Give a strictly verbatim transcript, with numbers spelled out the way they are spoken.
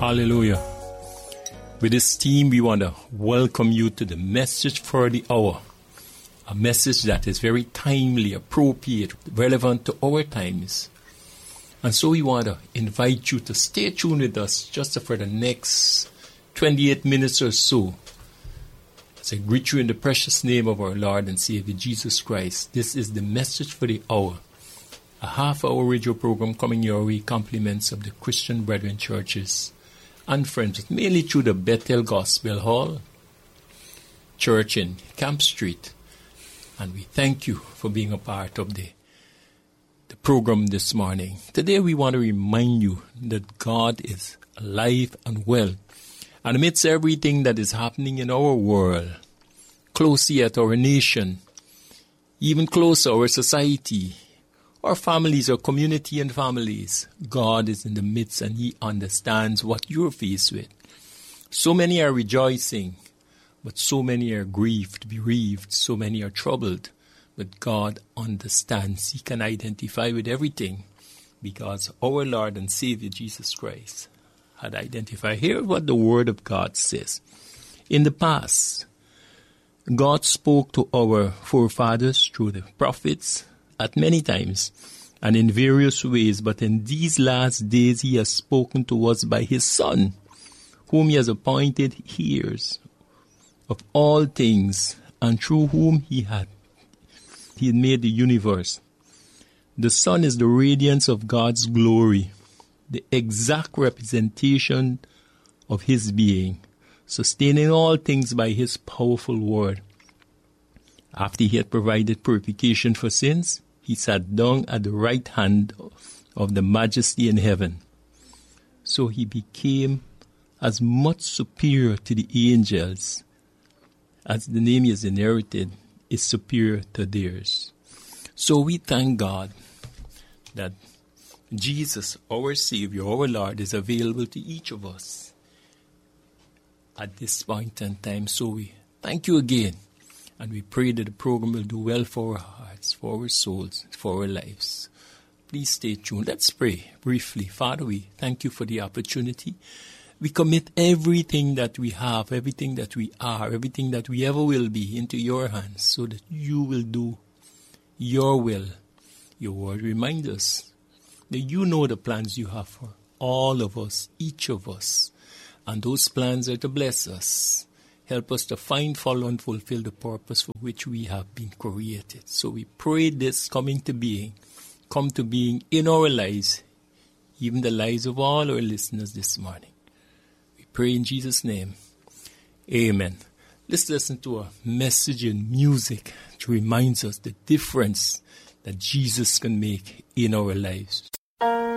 Hallelujah. With this team, we want to welcome you to the message for the hour. A message that is very timely, appropriate, relevant to our times. And so we want to invite you to stay tuned with us just for the next twenty-eight minutes or so. As I greet you in the precious name of our Lord and Savior Jesus Christ, this is the message for the hour. A half-hour radio program coming your way, compliments of the Christian Brethren churches and friends, mainly through the Bethel Gospel Hall Church in Camp Street. And we thank you for being a part of the, the program this morning. Today we want to remind you that God is alive and well. And amidst everything that is happening in our world, closely at our nation, even closer our society, our families, our community and families, God is in the midst and He understands what you're faced with. So many are rejoicing, but so many are grieved, bereaved, so many are troubled. But God understands. He can identify with everything because our Lord and Savior Jesus Christ had identified. Here's what the Word of God says. In the past, God spoke to our forefathers through the prophets at many times and in various ways, but in these last days He has spoken to us by His Son, whom He has appointed heirs of all things, and through whom He had He had made the universe. The Son is the radiance of God's glory, the exact representation of His being, sustaining all things by His powerful word. After He had provided purification for sins, He sat down at the right hand of the Majesty in heaven. So He became as much superior to the angels as the name He has inherited is superior to theirs. So we thank God that Jesus, our Savior, our Lord, is available to each of us at this point in time. So we thank you again. And we pray that the program will do well for our hearts, for our souls, for our lives. Please stay tuned. Let's pray briefly. Father, we thank you for the opportunity. We commit everything that we have, everything that we are, everything that we ever will be into your hands so that you will do your will. Your word reminds us that you know the plans you have for all of us, each of us. And those plans are to bless us. Help us to find, follow, and fulfill the purpose for which we have been created. So we pray this coming to being, come to being in our lives, even the lives of all our listeners this morning. We pray in Jesus' name. Amen. Let's listen to a message in music which reminds us the difference that Jesus can make in our lives.